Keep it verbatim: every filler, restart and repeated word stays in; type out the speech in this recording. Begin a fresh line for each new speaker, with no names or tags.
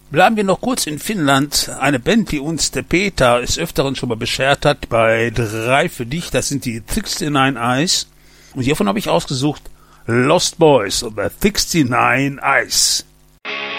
Bleiben wir noch kurz in Finnland. Eine Band, die uns der Peter des Öfteren schon mal beschert hat, bei drei für dich, das sind die sixty-nine Eyes. Und hiervon habe ich ausgesucht Lost Boys oder sixty-nine Eyes.